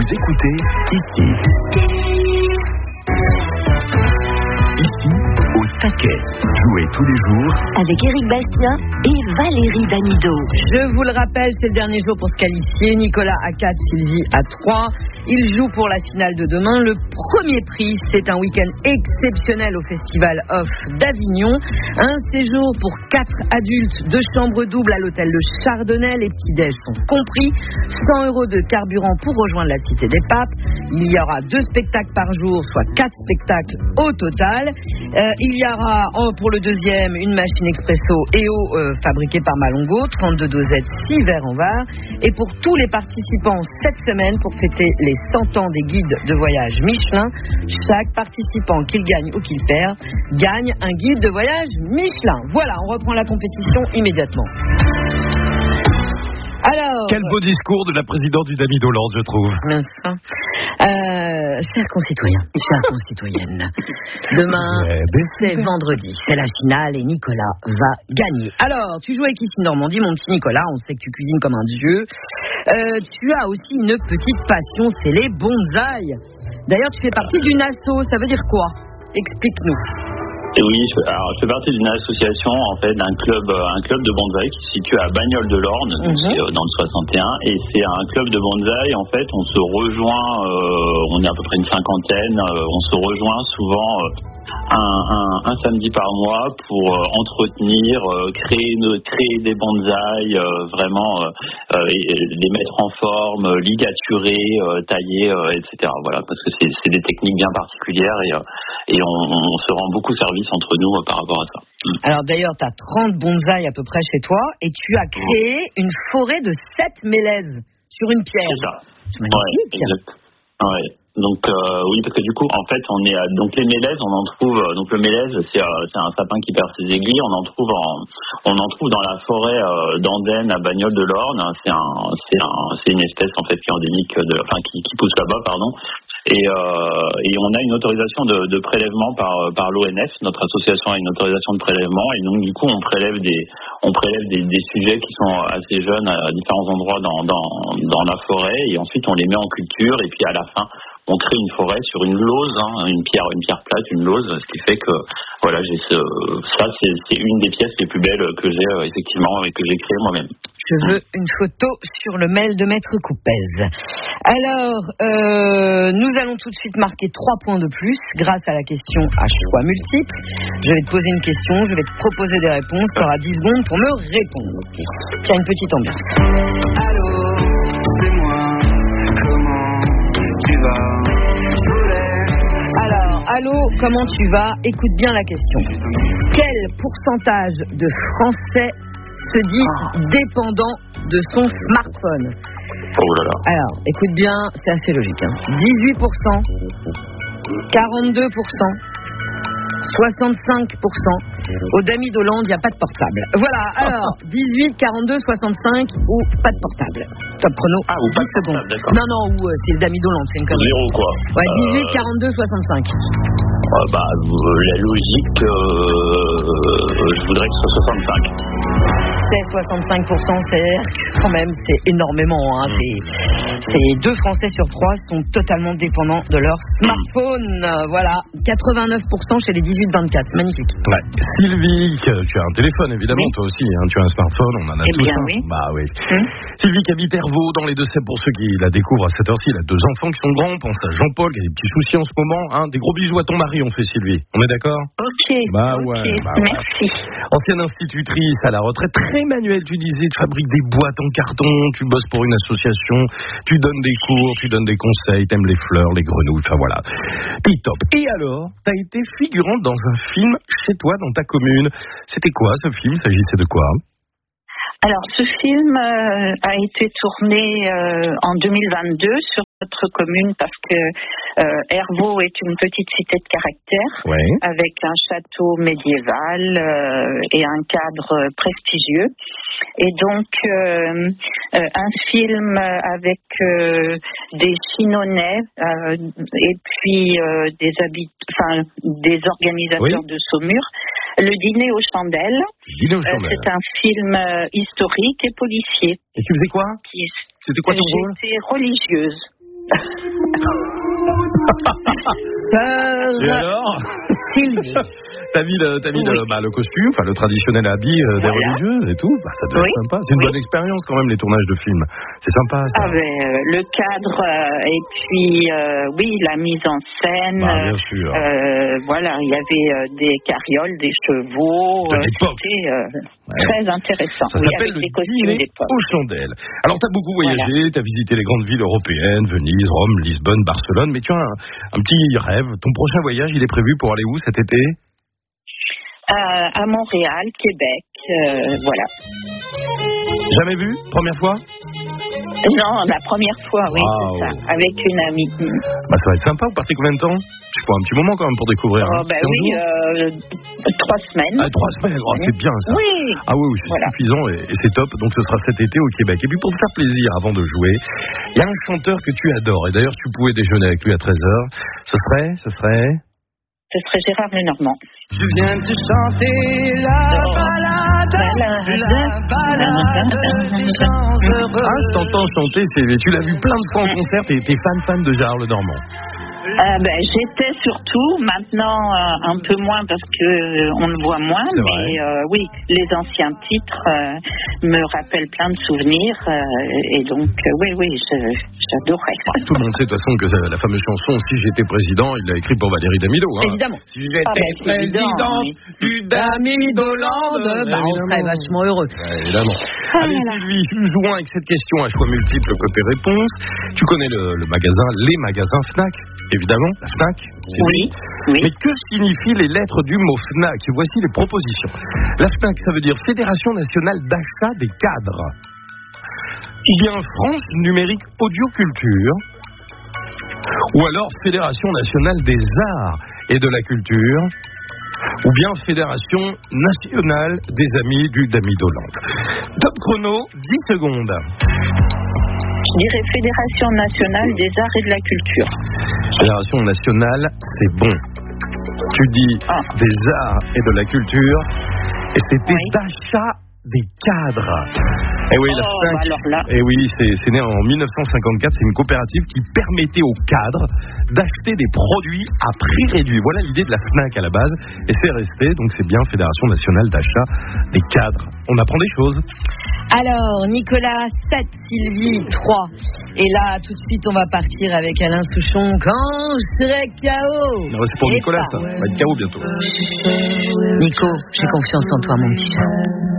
écoutez ici. Ici, au taquet. Jouez tous les jours avec Éric Bastien et Valérie Damido. Je vous le rappelle, c'est le dernier jour pour se qualifier. Nicolas à 4, Sylvie à 3. Ils jouent pour la finale de demain. Le premier prix, c'est un week-end exceptionnel au Festival Off d'Avignon. Un séjour pour 4 adultes, 2 chambres doubles à l'hôtel de Chardonnay. Les petits-déj sont compris. 100 € de carburant pour rejoindre la Cité des Papes. Il y aura 2 spectacles par jour, soit 4 spectacles au total. Il y aura pour le deuxième une machine expresso EO fabriquée par Malongo, 32 dosettes, 6 verres en var. Et pour tous les participants cette semaine, pour fêter les 100 ans des guides de voyage Michelin, chaque participant, qu'il gagne ou qu'il perd, gagne un guide de voyage Michelin. Voilà, on reprend la compétition immédiatement. Alors, quel beau discours de la présidente du Damido Hollande, je trouve. Chers concitoyens, chères concitoyennes, demain, c'est vendredi, c'est la finale et Nicolas va gagner. Alors, tu joues avec Ici Normandie, mon petit Nicolas, on sait que tu cuisines comme un dieu. Tu as aussi une petite passion, c'est les bonsaïs. D'ailleurs, tu fais partie d'une asso, ça veut dire quoi? Explique-nous. Et oui, je fais partie d'une association, en fait, un club de bonsaï qui se situe à Bagnoles de l'Orne, dans le 61, et c'est un club de bonsaï. En fait, on se rejoint, on est à peu près une cinquantaine, on se rejoint souvent un samedi par mois pour entretenir, créer des bonsaïs, vraiment les mettre en forme, ligaturer, tailler, etc. Voilà, parce que c'est des techniques bien particulières et on se rend beaucoup service entre nous par rapport à ça. Alors d'ailleurs, tu as 30 bonsaïs à peu près chez toi et tu as créé une forêt de 7 mélèzes sur une pierre. C'est ça. C'est magnifique. Ouais, exact. Ouais. Donc oui, parce que du coup, en fait, donc les mélèzes, on en trouve. Donc le mélèze, c'est un sapin qui perd ses aiguilles. On en trouve dans la forêt d'Andenne à Bagnoles de l'Orne. C'est une espèce en fait qui est endémique, qui pousse là-bas, pardon. Et on a une autorisation de prélèvement par l'ONF. Notre association a une autorisation de prélèvement et donc du coup on prélève des sujets qui sont assez jeunes à différents endroits dans la forêt et ensuite on les met en culture et puis à la fin on crée une forêt sur une lose, une pierre plate, une lose, ce qui fait que voilà, c'est une des pièces les plus belles que j'ai effectivement et que j'ai créées moi-même. Je veux une photo sur le mail de Maître Coupez. Alors, nous allons tout de suite marquer 3 points de plus grâce à la question à choix multiple. Je vais te poser une question, je vais te proposer des réponses. Tu auras 10 secondes pour me répondre. Tiens, une petite ambiance. Allô, c'est moi. Comment tu vas? Alors, allô, comment tu vas? Écoute bien la question. Quel pourcentage de Français se dit dépendant de son smartphone? Oh là là. Alors, écoute bien, c'est assez logique. 18%, 42%, 65%. Au Damido Hollande, il n'y a pas de portable. Voilà, alors, 18, 42, 65 ou pas de portable. Top chrono, ou 10 pas de secondes. portable, d'accord. Non, c'est le Damido Hollande, c'est une connerie. Zéro, quoi. Ouais, 18, 42, 65. La logique, je voudrais que ce soit 65. C'est 65%, c'est quand même, c'est énormément. C'est 2 Français sur 3 sont totalement dépendants de leur smartphone. Voilà, 89% chez les 18-24. Magnifique. Ouais. Sylvie, tu as un téléphone évidemment, toi aussi, tu as un smartphone, on en a tous un. Oui. Bah oui. Sylvie qui habite Hervaux dans les Deux-Sèvres, pour ceux qui la découvrent à cette heure-ci, elle a 2 enfants qui sont grands, pense à Jean-Paul qui a des petits soucis en ce moment. Des gros bisous à ton mari, on fait Sylvie. On est d'accord? Ok. Merci. Ancienne institutrice à la retraite, très manuelle, tu disais, tu fabriques des boîtes en carton, tu bosses pour une association, tu donnes des cours, tu donnes des conseils, t'aimes les fleurs, les grenouilles, enfin voilà. T'es top. Et alors, t'as été figurante dans un film chez toi, dans ta commune. C'était quoi ce film? S'agissait de quoi? Alors, ce film a été tourné en 2022 sur notre commune parce que Hervaux est une petite cité de caractère avec un château médiéval et un cadre prestigieux. Et donc, un film avec des Chinonnais et puis des organisateurs de Saumur. Le dîner aux chandelles. C'est un film historique et policier. Et tu faisais quoi? C'était quoi ton rôle? J'étais religieuse. Et alors Sylvie. T'as mis le costume, enfin le traditionnel habit des religieuses et tout. Ça doit être sympa. C'est une bonne expérience quand même, les tournages de films. C'est sympa, ça. Le cadre et puis la mise en scène. Bien sûr. Voilà, il y avait des carrioles, des chevaux. De l'époque. C'était très intéressant. Ça s'appelle le dîner aux chandelles. Alors t'as beaucoup voyagé, t'as visité les grandes villes européennes, Venise, Rome, Lisbonne, Barcelone. Mais tu as un petit rêve. Ton prochain voyage, il est prévu pour aller où cet été? À Montréal, Québec, voilà. Jamais vu? Première fois? Non, la première fois, oui, c'est ça, avec une amie. Ça va être sympa, vous partez combien de temps? Je crois un petit moment quand même pour découvrir. 3 semaines. 3 semaines, c'est bien ça. Oui. Ah oui, c'est suffisant et c'est top. Donc ce sera cet été au Québec. Et puis pour te faire plaisir avant de jouer, il y a un chanteur que tu adores. Et d'ailleurs, tu pouvais déjeuner avec lui à 13h. Ce serait Gérard Lenormand. Je viens de chanter la balade des gens heureux. Ah, je t'entends chanter, tu l'as vu plein de fois en concert, t'es fan de Gérard Lenormand. J'étais surtout, maintenant un peu moins parce que on le voit moins, mais oui, les anciens titres me rappellent plein de souvenirs et donc j'adorais. Tout le monde sait de toute façon que la fameuse chanson Si j'étais président, il l'a écrit pour Valérie Damido. Évidemment. Si j'étais président du Damidoland, on serait vachement heureux. Évidemment. Allez Sylvie, jouons avec cette question à choix multiples côté réponse. Tu connais les magasins Fnac, évidemment, la Fnac. Oui. Mais que signifient les lettres du mot Fnac? Voici les propositions. La Fnac, ça veut dire Fédération nationale d'achat des cadres. Ou bien France numérique audioculture. Ou alors Fédération nationale des arts et de la culture. Ou bien Fédération nationale des amis du Damidoland. Top chrono, 10 secondes. Je dirais Fédération nationale des arts et de la culture. Fédération nationale, c'est bon. Tu dis des arts et de la culture, et c'était d'achat des cadres. Et oui, la Fnac, c'est né en 1954, c'est une coopérative qui permettait aux cadres d'acheter des produits à prix réduit. Voilà l'idée de la Fnac à la base, et c'est resté, donc c'est bien Fédération nationale d'achat des cadres. On apprend des choses. Alors, Nicolas, 7, Sylvie, 3. Et là, tout de suite, on va partir avec Alain Souchon. Quand je serai KO. Non, c'est pour Nicolas, ça. On va être KO bientôt. Nico, j'ai confiance en toi, mon petit chat.